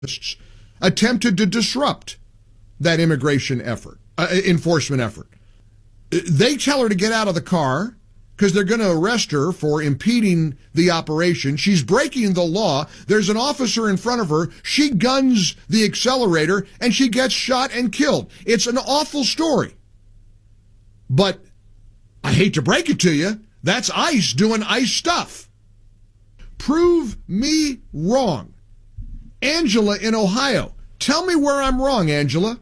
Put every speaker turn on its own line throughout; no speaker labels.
attempted to disrupt that immigration effort, enforcement effort. They tell her to get out of the car because they're going to arrest her for impeding the operation. She's breaking the law. There's an officer in front of her. She guns the accelerator and she gets shot and killed. It's an awful story. But I hate to break it to you, that's ICE doing ICE stuff. Prove me wrong. Angela in Ohio. Tell me where I'm wrong, Angela.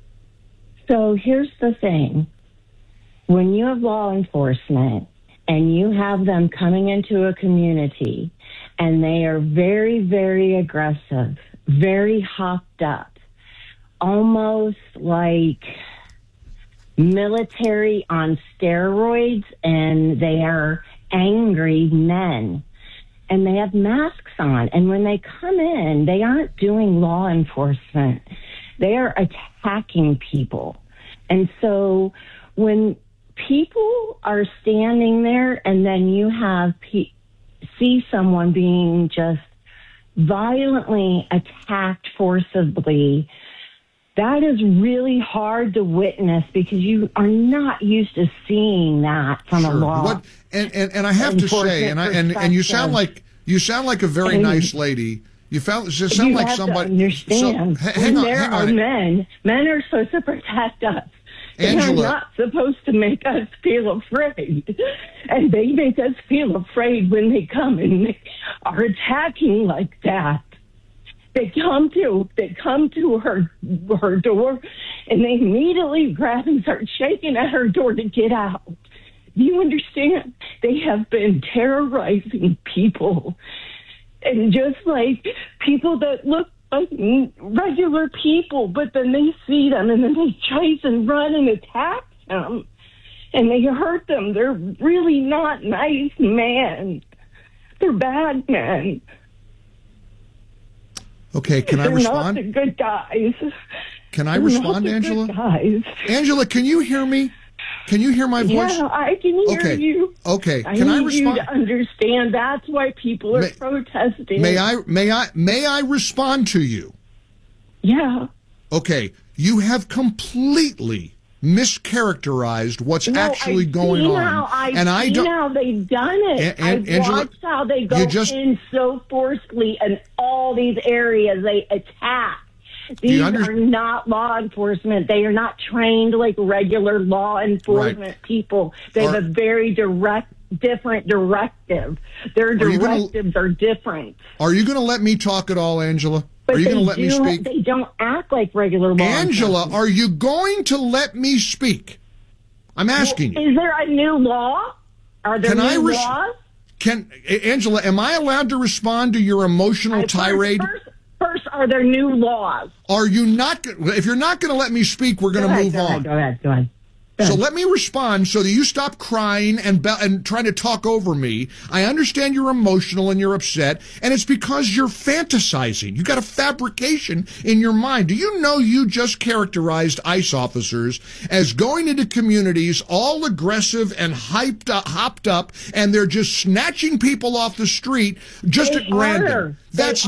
So here's the thing. When you have law enforcement and you have them coming into a community and they are very, very aggressive, very hopped up, almost like military on steroids, and they are angry men. And they have masks on. And when they come in, they aren't doing law enforcement. They are attacking people. And so when people are standing there and then you have see someone being just violently attacked forcibly, that is really hard to witness because you are not used to seeing that from a law.
And I have to say, and you sound like a very nice lady. You sound like somebody.
Understand?
Hang on.
Men are supposed to protect us.
Angela,
they're not supposed to make us feel afraid, and they make us feel afraid when they come and they are attacking like that. They come to her door, and they immediately grab and start shaking at her door to get out. Do you understand? They have been terrorizing people, and just like people that look like regular people, but then they see them and then they chase and run and attack them, and they hurt them. They're really not nice men. They're bad men.
Okay, can I respond?
They're not the good guys.
Can I respond, Angela?
Guys.
Angela, can you hear me? Can you hear my voice?
Yeah, I can hear you.
Okay,
can I respond? You to understand that's why people are protesting.
May I respond to you?
Yeah.
Okay, you have completely mischaracterized what's actually going on.
I've seen how they've done it. I've watched how they go in so forcefully in all these areas. They attack. These are not law enforcement. They are not trained like regular law enforcement people. They have a very different directive. Their directives are different.
Are you going to let me talk at all, Angela? Are you going to let me speak?
They don't act like regular law
Angela, are you going to let me speak? I'm asking you.
Is there a new law? Are there new laws?
Angela, am I allowed to respond to your emotional tirade?
First, are there new laws?
Are you not? If you're not going to let me speak, we're going to move on.
Go ahead.
So let me respond so that you stop crying and trying to talk over me. I understand you're emotional and you're upset, and it's because you're fantasizing. You got a fabrication in your mind. Do you know you just characterized ICE officers as going into communities all aggressive and hopped up, and they're just snatching people off the street just at random? That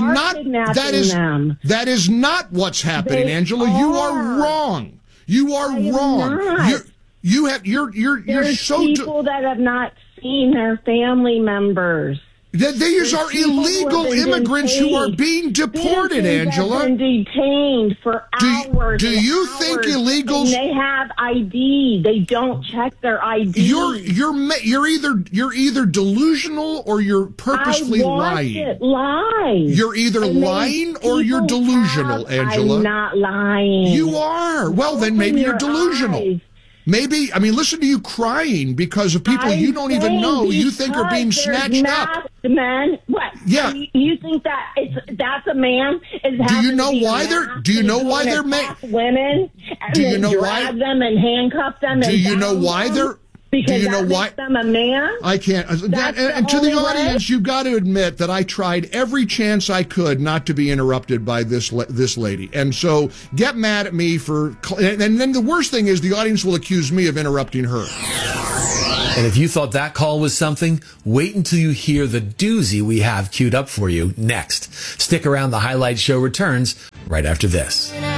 is not what's happening, Angela. You are wrong. You are wrong. You're so
people that have not seen their family members.
These are illegal immigrants who are being deported, Angela.
Have been detained for hours.
Do you think illegals?
And they have ID. They don't check their ID.
You're either delusional or you're purposely lying. You're either lying or you're delusional, Angela.
I'm not lying.
You are. Well, then maybe you're delusional. Maybe, listen to you crying because of people you don't even know you think are being snatched up.
Men, what?
Yeah.
You think that's a man?
Do you know why they're? Do you know why they're
women?
Do you know why?
Drag them and handcuff them.
Do you know why they're?
Because
do you know why?
Makes them a man?
I can't. And to the audience, you've got to admit that I tried every chance I could not to be interrupted by this lady. And so get mad at me for. And then the worst thing is the audience will accuse me of interrupting her.
And if you thought that call was something, wait until you hear the doozy we have queued up for you next. Stick around. The Highlight Show returns right after this.